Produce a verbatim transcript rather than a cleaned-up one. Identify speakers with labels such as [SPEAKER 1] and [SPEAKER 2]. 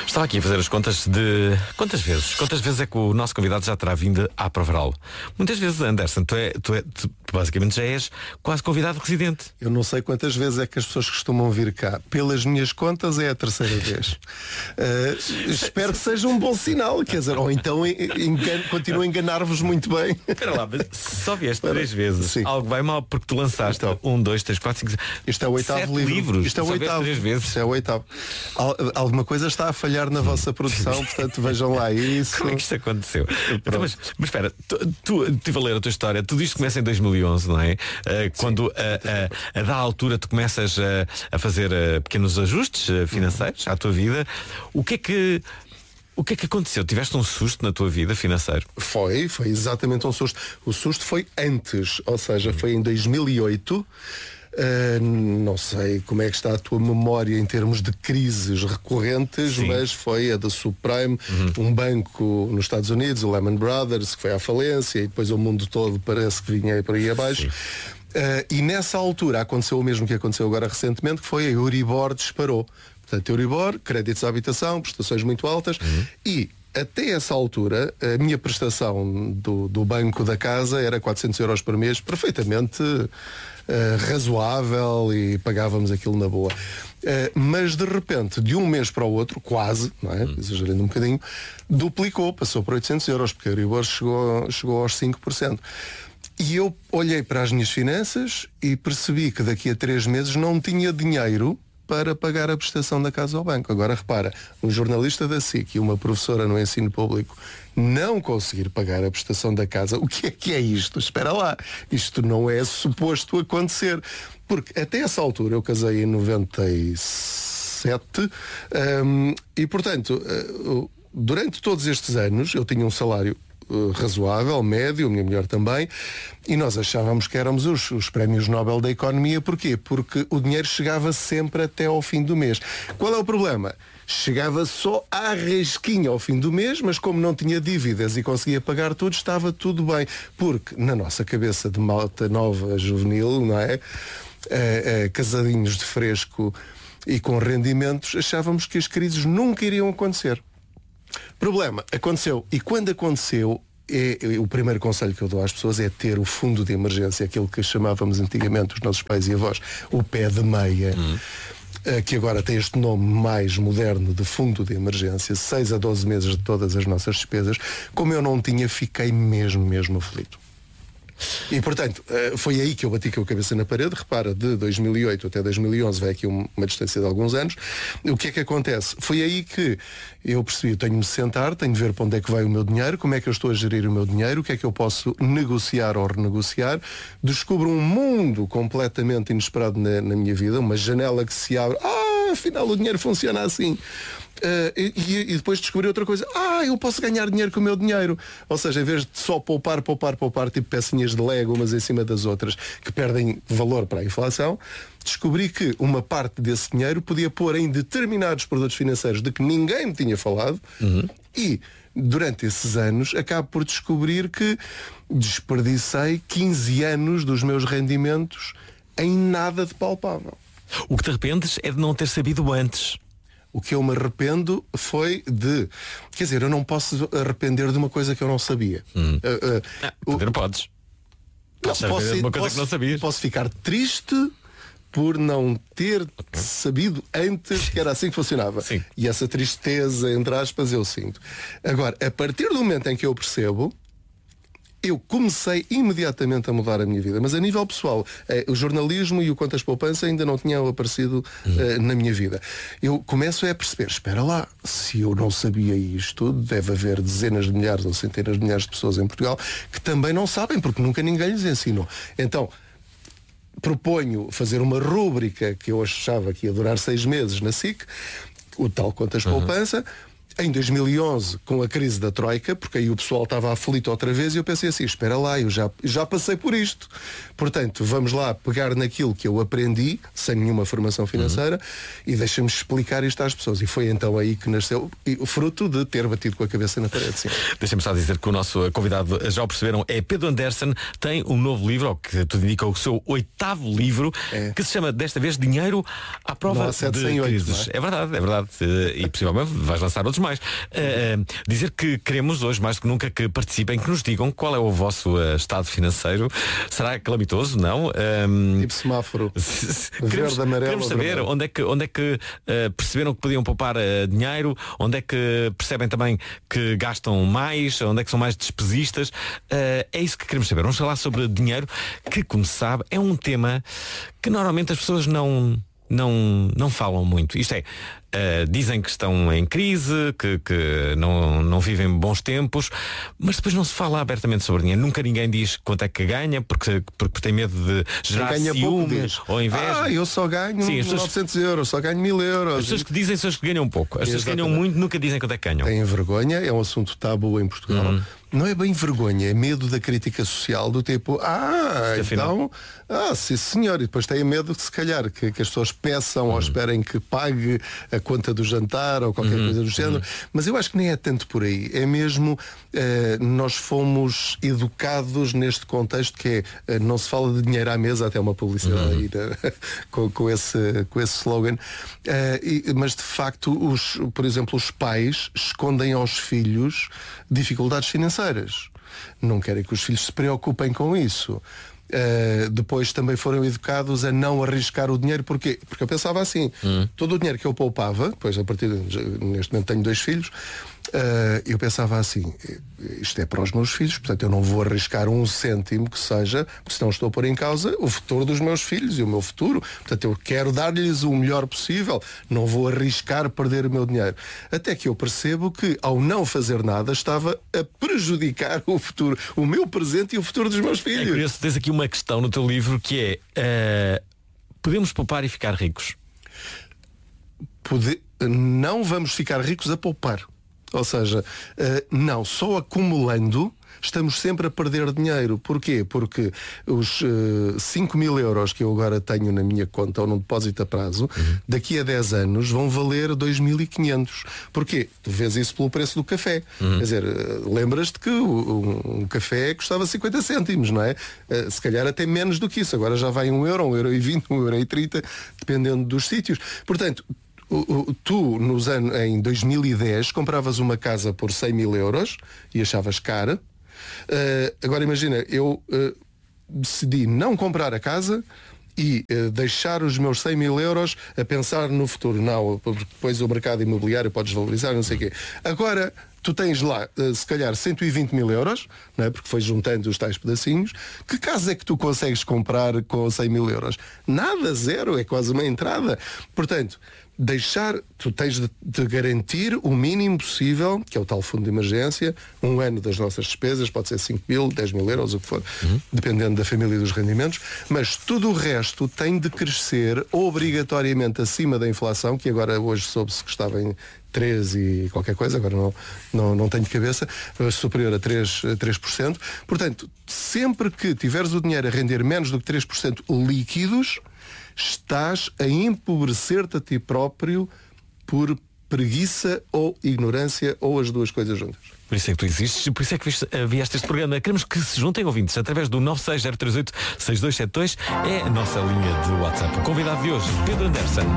[SPEAKER 1] Estava aqui a fazer as contas de quantas vezes? Quantas vezes é que o nosso convidado já terá vindo a Provaral? Muitas vezes, Anderson, tu, é, tu, é, tu basicamente já és quase convidado residente.
[SPEAKER 2] Eu não sei quantas vezes é que as pessoas costumam vir cá. Pelas minhas contas é a terceira vez. Uh, espero que seja um bom sinal, quer dizer, ou então engan- continuo a enganar-vos muito bem.
[SPEAKER 1] Espera lá, mas só vieste Para... três vezes.
[SPEAKER 2] Sim.
[SPEAKER 1] Algo vai mal porque tu lançaste então, um, dois, três, quatro, cinco,
[SPEAKER 2] isto é o oitavo
[SPEAKER 1] sete
[SPEAKER 2] livro.
[SPEAKER 1] livros.
[SPEAKER 2] Isto é o oitavo.
[SPEAKER 1] Três vezes.
[SPEAKER 2] Isto é o oitavo. Al- alguma coisa está a falhar na vossa produção, portanto vejam lá isso.
[SPEAKER 1] Como é que isto aconteceu? Então, mas, mas espera, tu, tu estive a ler a tua história. Tudo isto começa em dois mil e onze, não é? Uh, quando uh, uh, a da altura tu começas uh, a fazer uh, pequenos ajustes uh, financeiros à tua vida. O que é que O que é que aconteceu? Tiveste um susto na tua vida financeiro?
[SPEAKER 2] Foi, foi exatamente um susto. O susto foi antes, ou seja, foi em dois mil e oito. Uh, não sei como é que está a tua memória em termos de crises recorrentes, Sim. mas foi a da subprime, uhum. um banco nos Estados Unidos, o Lehman Brothers, que foi à falência, e depois o mundo todo parece que vinha por aí abaixo. Uh, e nessa altura aconteceu o mesmo que aconteceu agora recentemente, que foi a Euribor disparou. Portanto, Euribor, créditos à habitação, prestações muito altas, uhum. e até essa altura a minha prestação do, do banco da casa era quatrocentos euros por mês, perfeitamente uh, razoável, e pagávamos aquilo na boa. Uh, mas de repente, de um mês para o outro, quase, não é? Uhum. exagerando um bocadinho, duplicou, passou para oitocentos euros, porque a Euribor chegou, chegou aos cinco por cento. E eu olhei para as minhas finanças e percebi que daqui a três meses não tinha dinheiro para pagar a prestação da casa ao banco. Agora repara, um jornalista da S I C e uma professora no ensino público não conseguir pagar a prestação da casa, o que é que é isto? Espera lá, isto não é suposto acontecer. Porque até essa altura, eu casei em noventa e sete, um, e portanto, uh, durante todos estes anos eu tinha um salário razoável, médio, a minha mulher também, e nós achávamos que éramos os, os prémios Nobel da Economia. Porquê? Porque o dinheiro chegava sempre até ao fim do mês. Qual é o problema? Chegava só à rasquinha ao fim do mês, mas como não tinha dívidas e conseguia pagar tudo, estava tudo bem. Porque na nossa cabeça de malta nova, juvenil, não é? Uh, uh, casadinhos de fresco e com rendimentos, achávamos que as crises nunca iriam acontecer. Problema, aconteceu. E quando aconteceu, é, é, o primeiro conselho que eu dou às pessoas é ter o fundo de emergência, aquilo que chamávamos antigamente, os nossos pais e avós, o pé de meia, uhum. uh, que agora tem este nome mais moderno de fundo de emergência, seis a doze meses de todas as nossas despesas. Como eu não tinha, fiquei mesmo, mesmo aflito. E portanto, foi aí que eu bati com a cabeça na parede. Repara, de dois mil e oito até dois mil e onze vai aqui uma distância de alguns anos. O que é que acontece? Foi aí que eu percebi, tenho de me sentar, tenho de ver para onde é que vai o meu dinheiro, como é que eu estou a gerir o meu dinheiro, o que é que eu posso negociar ou renegociar. Descubro um mundo completamente inesperado na, na minha vida, uma janela que se abre. Ah, afinal o dinheiro funciona assim. Uh, e, e depois descobri outra coisa. Ah, eu posso ganhar dinheiro com o meu dinheiro. Ou seja, em vez de só poupar, poupar, poupar, tipo pecinhas de Lego umas em cima das outras, que perdem valor para a inflação, descobri que uma parte desse dinheiro podia pôr em determinados produtos financeiros de que ninguém me tinha falado. Uhum. E durante esses anos acabo por descobrir que desperdicei quinze anos dos meus rendimentos em nada de palpável.
[SPEAKER 1] O que te arrependes é de não ter sabido antes.
[SPEAKER 2] O que eu me arrependo foi de... Quer dizer, eu não posso arrepender de uma coisa que eu não sabia.
[SPEAKER 1] Hum. Uh, uh, ah, o... Não podes.
[SPEAKER 2] Não, posso,
[SPEAKER 1] uma coisa
[SPEAKER 2] posso,
[SPEAKER 1] que não sabias.
[SPEAKER 2] Posso ficar triste por não ter okay. sabido antes que era assim que funcionava.
[SPEAKER 1] Sim.
[SPEAKER 2] E essa tristeza, entre aspas, eu sinto. Agora, a partir do momento em que eu percebo, eu comecei imediatamente a mudar a minha vida. Mas a nível pessoal, eh, o jornalismo e o Contas Poupança ainda não tinham aparecido eh, na minha vida. Eu começo a perceber, espera lá, se eu não sabia isto, deve haver dezenas de milhares ou centenas de milhares de pessoas em Portugal que também não sabem, porque nunca ninguém lhes ensinou. Então, proponho fazer uma rúbrica que eu achava que ia durar seis meses na S I C, o tal Contas uhum. Poupança. em dois mil e onze, com a crise da Troika, porque aí o pessoal estava aflito outra vez, e eu pensei assim, espera lá, eu já, já passei por isto. Portanto, vamos lá pegar naquilo que eu aprendi, sem nenhuma formação financeira, uhum. e deixa-me explicar isto às pessoas. E foi então aí que nasceu o fruto de ter batido com a cabeça na parede.
[SPEAKER 1] Deixa-me só dizer que o nosso convidado, já o perceberam, é Pedro Anderson, tem um novo livro, ou que tudo indica o seu oitavo livro, é. que se chama, desta vez, Dinheiro à Prova de Crises. É? é verdade, é verdade. E possivelmente vais lançar outros mais. Uh, dizer que queremos hoje, mais do que nunca, que participem, que nos digam qual é o vosso uh, estado financeiro. Será calamitoso? Não? Um,
[SPEAKER 2] tipo semáforo.
[SPEAKER 1] queremos,
[SPEAKER 2] verde, amarelo.
[SPEAKER 1] Queremos saber onde é que, onde é que uh, perceberam que podiam poupar uh, dinheiro, onde é que percebem também que gastam mais, onde é que são mais despesistas. Uh, é isso que queremos saber. Vamos falar sobre dinheiro, que, como se sabe, é um tema que normalmente as pessoas não, não, não falam muito. Isto é, Uh, dizem que estão em crise, que, que não, não vivem bons tempos, mas depois não se fala abertamente sobre dinheiro. Nunca ninguém diz quanto é que ganha, porque, porque tem medo de gerar ciúmes ou inveja.
[SPEAKER 2] Ah, eu só ganho Sim, pessoas... novecentos euros, só ganho mil euros.
[SPEAKER 1] As pessoas que dizem são as que ganham pouco. As pessoas que ganham muito nunca dizem quanto é que ganham.
[SPEAKER 2] Têm vergonha, é um assunto tabu em Portugal. Uhum. Não é bem vergonha, é medo da crítica social, do tipo, ah, então, ah, sim senhor, e depois têm medo de se calhar que, que as pessoas peçam uhum. ou esperem que pague a conta do jantar ou qualquer uhum. coisa do género, uhum. mas eu acho que nem é tanto por aí, é mesmo, eh, nós fomos educados neste contexto que é, eh, não se fala de dinheiro à mesa, até uma publicidade uhum. aí, né? com, com, esse, com esse slogan, eh, e, mas de facto, os, por exemplo, os pais escondem aos filhos dificuldades financeiras. Não querem que os filhos se preocupem com isso. Uh, depois também foram educados a não arriscar o dinheiro. Porquê? Porque eu pensava assim, hum. todo o dinheiro que eu poupava, depois a partir de, neste momento tenho dois filhos, uh, eu pensava assim, isto é para os meus filhos, portanto eu não vou arriscar um cêntimo que seja, porque senão estou a pôr em causa o futuro dos meus filhos e o meu futuro. Portanto eu quero dar-lhes o melhor possível, não vou arriscar perder o meu dinheiro. Até que eu percebo que ao não fazer nada estava a prejudicar o futuro, o meu presente e o futuro dos meus filhos. É
[SPEAKER 1] curioso, tens aqui uma questão no teu livro que é, uh, podemos poupar e ficar ricos?
[SPEAKER 2] Pode... Não vamos ficar ricos a poupar. Ou seja, uh, não, só acumulando estamos sempre a perder dinheiro. Porquê? Porque os uh, cinco mil euros que eu agora tenho na minha conta ou num depósito a prazo, uhum. daqui a dez anos vão valer dois mil e quinhentos. Porquê? Tu vês isso pelo preço do café. Uhum. Quer dizer, uh, lembras-te que um, um café custava cinquenta cêntimos, não é? Uh, se calhar até menos do que isso. Agora já vai um euro, um euro e vinte, um euro e trinta, dependendo dos sítios. Portanto, tu nos anos, em dois mil e dez compravas uma casa por cem mil euros e achavas cara. Uh, agora imagina, eu uh, decidi não comprar a casa e uh, deixar os meus cem mil euros a pensar no futuro. Não, porque depois o mercado imobiliário pode desvalorizar, não sei o quê. Agora tu tens lá, uh, se calhar, cento e vinte mil euros, não é? Porque foi juntando os tais pedacinhos. Que casa é que tu consegues comprar com cem mil euros? Nada, zero, é quase uma entrada. Portanto, deixar, tu tens de, de garantir o mínimo possível, que é o tal fundo de emergência, um ano das nossas despesas, pode ser cinco mil, dez mil euros, o que for, uhum. dependendo da família e dos rendimentos, mas tudo o resto tem de crescer obrigatoriamente acima da inflação, que agora hoje soube-se que estava em três e qualquer coisa, agora não, não, não tenho de cabeça, superior a três por cento. Portanto, sempre que tiveres o dinheiro a render menos do que três por cento líquidos, estás a empobrecer-te a ti próprio por preguiça ou ignorância ou as duas coisas juntas.
[SPEAKER 1] Por isso é que tu existes e por isso é que vieste este programa. Queremos que se juntem ouvintes através do nove seis zero três oito seis dois sete dois, é a nossa linha de WhatsApp. O convidado de hoje, Pedro Anderson.